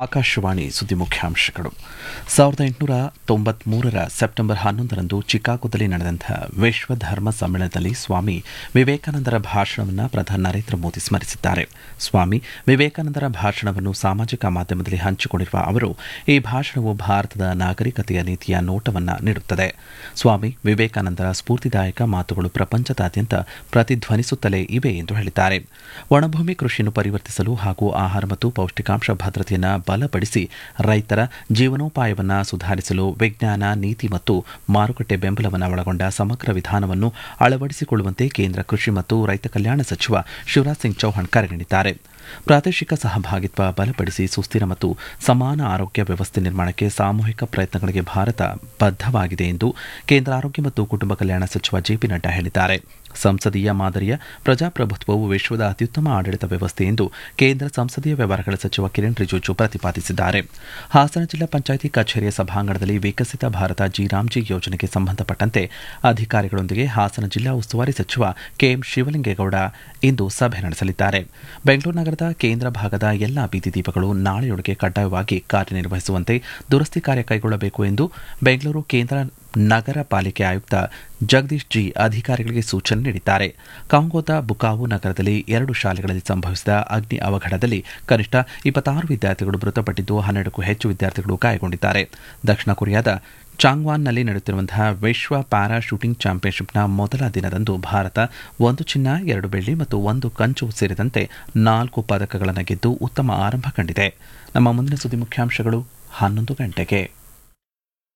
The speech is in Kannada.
ಆಕಾಶವಾಣಿ ಸುದ್ದಿ ಮುಖ್ಯಾಂಶಗಳು 1893ರ ಸೆಪ್ಟೆಂಬರ್ 11ರಂದು ಚಿಕಾಗೋದಲ್ಲಿ ನಡೆದಂತಹ ವಿಶ್ವ ಧರ್ಮ ಸಮ್ಮೇಳನದಲ್ಲಿ ಸ್ವಾಮಿ ವಿವೇಕಾನಂದರ ಭಾಷಣವನ್ನು ಪ್ರಧಾನಿ ನರೇಂದ್ರ ಮೋದಿ ಸ್ಮರಿಸಿದ್ದಾರೆ. ಸ್ವಾಮಿ ವಿವೇಕಾನಂದರ ಭಾಷಣವನ್ನು ಸಾಮಾಜಿಕ ಮಾಧ್ಯಮದಲ್ಲಿ ಹಂಚಿಕೊಂಡಿರುವ ಅವರು, ಈ ಭಾಷಣವು ಭಾರತದ ನಾಗರಿಕತೆಯ ನೀತಿಯ ನೋಟವನ್ನು ನೀಡುತ್ತದೆ. ಸ್ವಾಮಿ ವಿವೇಕಾನಂದರ ಸ್ಫೂರ್ತಿದಾಯಕ ಮಾತುಗಳು ಪ್ರಪಂಚದಾದ್ಯಂತ ಪ್ರತಿಧ್ವನಿಸುತ್ತಲೇ ಇವೆ ಎಂದು ಹೇಳಿದ್ದಾರೆ. ಒಣಭೂಮಿ ಕೃಷಿಯನ್ನು ಪರಿವರ್ತಿಸಲು ಹಾಗೂ ಆಹಾರ ಮತ್ತು ಪೌಷ್ಟಿಕಾಂಶ ಭದ್ರತೆಯನ್ನು ಬಲಪಡಿಸಿ ರೈತರ ಜೀವನೋಪಾಯವನ್ನು ಸುಧಾರಿಸಲು ವಿಜ್ಞಾನ, ನೀತಿ ಮತ್ತು ಮಾರುಕಟ್ಟೆ ಬೆಂಬಲವನ್ನು ಒಳಗೊಂಡ ಸಮಗ್ರ ವಿಧಾನವನ್ನು ಅಳವಡಿಸಿಕೊಳ್ಳುವಂತೆ ಕೇಂದ್ರ ಕೃಷಿ ಮತ್ತು ರೈತ ಕಲ್ಯಾಣ ಸಚಿವ ಶಿವರಾಜ್ ಸಿಂಗ್ ಚೌಹಾಣ್ ಕರೆ ನೀಡಿದ್ದಾರೆ. ಪ್ರಾದೇಶಿಕ ಸಹಭಾಗಿತ್ವ ಬಲಪಡಿಸಿ ಸುಸ್ಥಿರ ಮತ್ತು ಸಮಾನ ಆರೋಗ್ಯ ವ್ಯವಸ್ಥೆ ನಿರ್ಮಾಣಕ್ಕೆ ಸಾಮೂಹಿಕ ಪ್ರಯತ್ನಗಳಿಗೆ ಭಾರತ ಬದ್ಧವಾಗಿದೆ ಎಂದು ಕೇಂದ್ರ ಆರೋಗ್ಯ ಮತ್ತು ಕುಟುಂಬ ಕಲ್ಯಾಣ ಸಚಿವ ಜೆಪಿ ನಡ್ಡಾ ಹೇಳಿದ್ದಾರೆ. ಸಂಸದೀಯ ಮಾದರಿಯ ಪ್ರಜಾಪ್ರಭುತ್ವವು ವಿಶ್ವದ ಅತ್ಯುತ್ತಮ ಆಡಳಿತ ವ್ಯವಸ್ಥೆ ಎಂದು ಕೇಂದ್ರ ಸಂಸದೀಯ ವ್ಯವಹಾರಗಳ ಸಚಿವ ಕಿರಣ್ ರಿಜಿಜು ಪ್ರತಿಪಾದಿಸಿದ್ದಾರೆ. ಹಾಸನ ಜಿಲ್ಲಾ ಪಂಚಾಯಿತಿ ಕಚೇರಿಯ ಸಭಾಂಗಣದಲ್ಲಿ ವಿಕಸಿತ ಭಾರತ ಜಿ ಯೋಜನೆಗೆ ಸಂಬಂಧಪಟ್ಟಂತೆ ಅಧಿಕಾರಿಗಳೊಂದಿಗೆ ಹಾಸನ ಜಿಲ್ಲಾ ಉಸ್ತುವಾರಿ ಸಚಿವ ಕೆಎಂ ಶಿವಲಿಂಗೇಗೌಡ ಇಂದು ಸಭೆ ನಡೆಸಲಿದ್ದಾರೆ. ಬೆಂಗಳೂರು ನಗರದ ಕೇಂದ್ರ ಭಾಗದ ಎಲ್ಲಾ ಬೀದಿ ದೀಪಗಳು ನಾಳೆಯೊಳಗೆ ಕಡ್ಡಾಯವಾಗಿ ಕಾರ್ಯನಿರ್ವಹಿಸುವಂತೆ ದುರಸ್ತಿ ಕಾರ್ಯ ಕೈಗೊಳ್ಳಬೇಕು ಎಂದು ಬೆಂಗಳೂರು ಕೇಂದ್ರ ನಗರ ಪಾಲಿಕೆ ಆಯುಕ್ತ ಜಗದೀಶ್ ಜಿ ಅಧಿಕಾರಿಗಳಿಗೆ ಸೂಚನೆ ನೀಡಿದ್ದಾರೆ. ಕಾಂಗೋದ ಬುಕಾವು ನಗರದಲ್ಲಿ 2 ಶಾಲೆಗಳಲ್ಲಿ ಸಂಭವಿಸಿದ ಅಗ್ನಿ ಅವಘಡದಲ್ಲಿ ಕನಿಷ್ಠ 26 ವಿದ್ಯಾರ್ಥಿಗಳು ಮೃತಪಟ್ಟಿದ್ದು 12ಕ್ಕೂ ಹೆಚ್ಚು ವಿದ್ಯಾರ್ಥಿಗಳು ಗಾಯಗೊಂಡಿದ್ದಾರೆ. ದಕ್ಷಿಣ ಕೊರಿಯಾದ ಚಾಂಗ್ವಾನ್ನಲ್ಲಿ ನಡೆಯುತ್ತಿರುವಂತಹ ವಿಶ್ವ ಪ್ಯಾರಾ ಶೂಟಿಂಗ್ ಚಾಂಪಿಯನ್ಶಿಪ್ನ ಮೊದಲ ದಿನದಂದು ಭಾರತ 1 ಚಿನ್ನ, 2 ಬೆಳ್ಳಿ ಮತ್ತು 1 ಕಂಚು ಸೇರಿದಂತೆ 4 ಪದಕಗಳನ್ನು ಗೆದ್ದು ಉತ್ತಮ ಆರಂಭ ಕಂಡಿದೆ. ನಮ್ಮ ಮುಂದಿನ ಸುದ್ದಿ ಮುಖ್ಯಾಂಶಗಳು 11 ಗಂಟೆಗೆ.